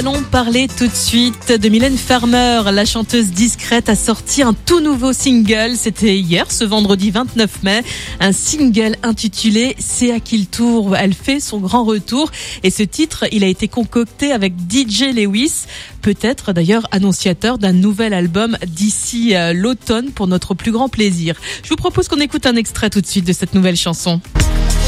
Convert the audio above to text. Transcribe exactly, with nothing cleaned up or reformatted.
Allons parler tout de suite de Mylène Farmer. La chanteuse discrète a sorti un tout nouveau single. C'était hier, ce vendredi vingt-neuf mai. Un single intitulé « C'est à qui le tour ». Elle fait son grand retour. Et ce titre, il a été concocté avec D J Lewis. Peut-être d'ailleurs annonciateur d'un nouvel album d'ici euh, l'automne pour notre plus grand plaisir. Je vous propose qu'on écoute un extrait tout de suite de cette nouvelle chanson.